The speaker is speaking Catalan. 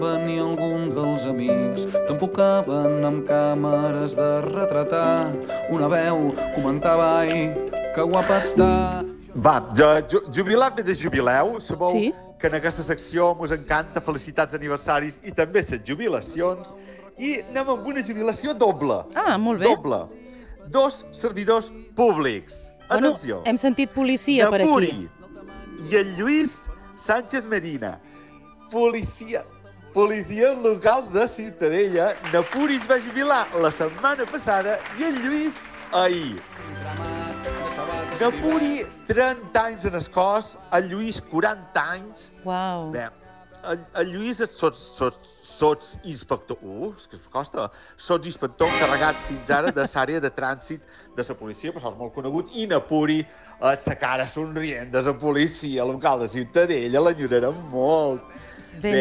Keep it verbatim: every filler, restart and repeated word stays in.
Ni alguns dels amics t'enfocaven amb càmeres de retratar. Una veu comentava ahir que guapa està. Va, jo, ju, jubilat de jubileu, sabeu Sí. que en aquesta secció us encanta felicitats aniversaris i també les jubilacions, i anem amb una jubilació doble. Ah, molt bé. Doble. Dos servidors públics. Atenció. Bueno, hem sentit policia per Napuri aquí. i el Lluís Sánchez Medina. Policia, policies locals de Ciutadella. Napuri es va jubilar la setmana passada i el Lluís ahir. Napuri, trenta anys en el cos, el Lluís, quaranta anys. Uau. Bé, el, el Lluís és sots, sots, sots inspector... Uh, és que es costa. Sots inspector encarregat fins ara de l'àrea de trànsit de la policia, però és molt conegut, i Napuri, eh, sa cara somrient de la policia local de Ciutadella, l'enyorarem molt. Ben